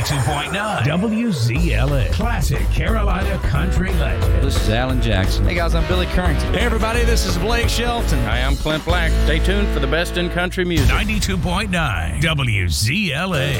92.9 WZLA. Classic Carolina country legend. This is Alan Jackson. Hey guys, I'm Billy Currington. Hey everybody, this is Blake Shelton. Hi, I'm Clint Black. Stay tuned for the best in country music. 92.9 WZLA.